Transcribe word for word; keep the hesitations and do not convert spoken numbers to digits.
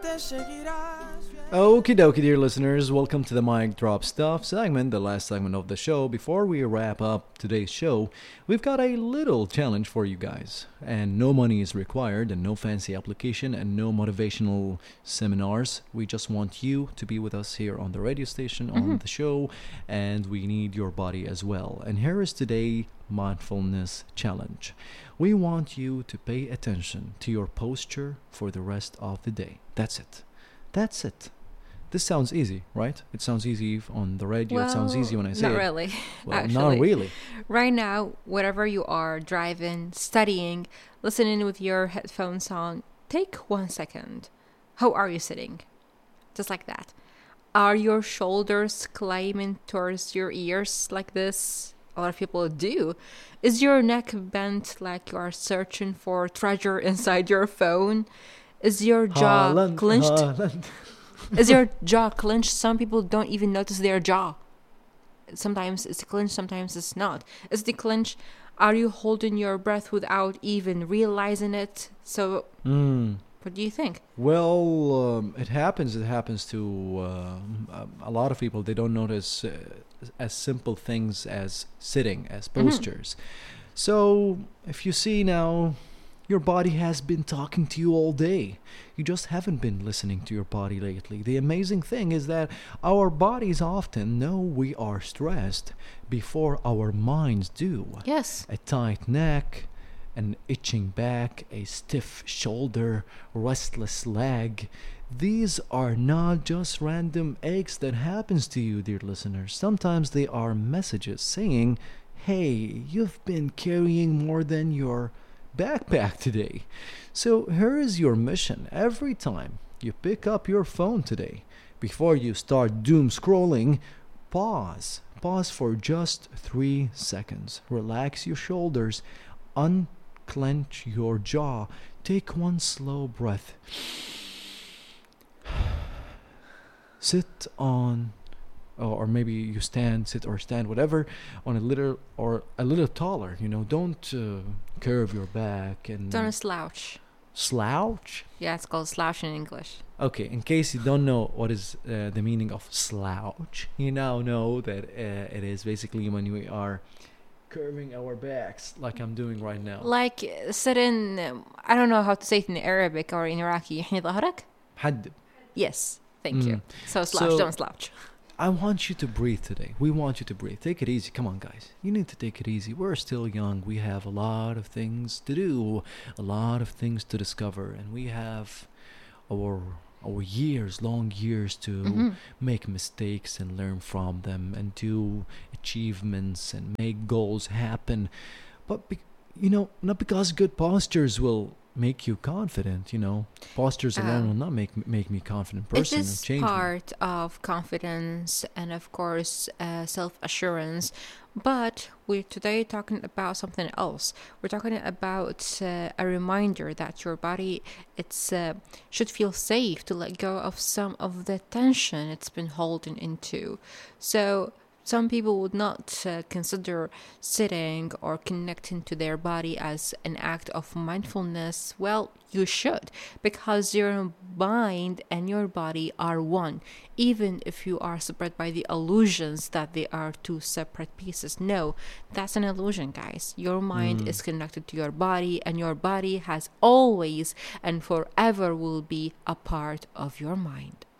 Okie dokie, dear listeners. Welcome to the Mic Drop Stuff segment, the last segment of the show. Before we wrap up today's show, we've got a little challenge for you guys. And no money is required, and no fancy application, and no motivational seminars. We just want you to be with us here on the radio station, on Mm-hmm. the show, and we need your body as well. And here is today's mindfulness challenge. We want you to pay attention to your posture for the rest of the day. That's it. That's it. This sounds easy, right? It sounds easy on the radio. Well, it sounds easy when I say not it. really. Well, actually. not really. Right now, wherever you are, driving, studying, listening with your headphones on, take one second. How are you sitting? Just like that. Are your shoulders climbing towards your ears like this? A lot of people do. Is your neck bent like you are searching for treasure inside your phone? Is your jaw Haaland, clenched? Haaland. Is your jaw clenched? Some people don't even notice their jaw. Sometimes it's clenched, sometimes it's not. Is the clench? Are you holding your breath without even realizing it? So, Mm. what do you think? Well, um, it happens. It happens to uh, a lot of people. They don't notice uh, as simple things as sitting, as postures. So, if you see now, your body has been talking to you all day. You just haven't been listening to your body lately. The amazing thing is that our bodies often know we are stressed before our minds do. Yes. A tight neck, an itching back, a stiff shoulder, restless leg. These are not just random aches that happens to you, dear listeners. Sometimes they are messages saying, hey, you've been carrying more than your backpack today. So here is your mission. Every time you pick up your phone today, before you start doom scrolling, pause. Pause for just three seconds. Relax your shoulders. Unclench your jaw. Take one slow breath. Sit on, or maybe you stand, sit or stand, whatever, on a little or a little taller. You know, don't uh, curve your back and Don't slouch. slouch. Yeah, it's called slouch in English. Okay, in case you don't know what is uh, the meaning of slouch, you now know that uh, it is basically when we are curving our backs like I'm doing right now. Like uh, sitting, um, I don't know how to say it in Arabic or in Iraqi. يحني ظهرك? حد. Yes, thank you. Mm. So slouch, So- don't slouch. I want you to breathe today. We want you to breathe. Take it easy. Come on, guys. You need to take it easy. We're still young. We have a lot of things to do, a lot of things to discover, and we have our our years, long years to Mhm. make mistakes and learn from them and do achievements and make goals happen. But be, you know, not because good postures will make you confident, you know. Postures alone Um, will not make make me confident It person and is change me. part of confidence and, of course, uh, self-assurance. But we're today talking about something else. We're talking about uh, a reminder that your body it's uh, should feel safe to let go of some of the tension it's been holding into. So some people would not uh, consider sitting or connecting to their body as an act of mindfulness. Well, you should, because your mind and your body are one, even if you are separate by the illusions that they are two separate pieces. No, that's an illusion, guys. Your mind is connected to your body, and your body has always and forever will be a part of your mind.